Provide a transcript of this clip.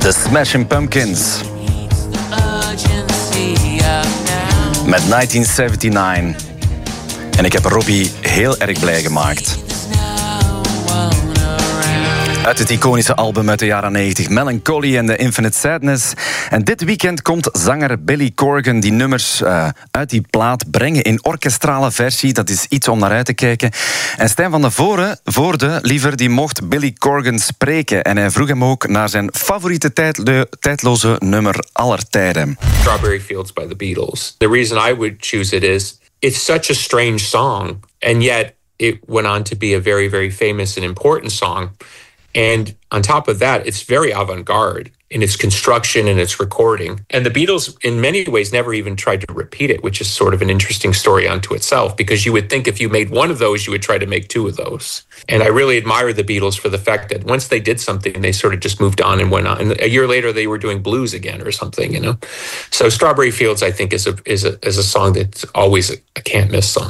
The Smashing Pumpkins. Met 1979. En ik heb Robbie heel erg blij gemaakt. Uit het iconische album uit de jaren 90, Melancholy and the Infinite Sadness. En dit weekend komt zanger Billy Corgan die nummers uit die plaat brengen in orkestrale versie. Dat is iets om naar uit te kijken. En Stijn van der Voorde, liever, die mocht Billy Corgan spreken. En hij vroeg hem ook naar zijn favoriete tijdloze nummer aller tijden. Strawberry Fields by the Beatles. The reason I would choose it is, it's such a strange song, and yet it went on to be a very, very famous and important song. And on top of that, it's very avant-garde in its construction and its recording. And the Beatles, in many ways, never even tried to repeat it, which is sort of an interesting story unto itself, because you would think if you made one of those, you would try to make two of those. And I really admire the Beatles for the fact that once they did something, they sort of just moved on and went on. And a year later, they were doing blues again or something, you know? So Strawberry Fields, I think, is a song that's always a can't-miss song.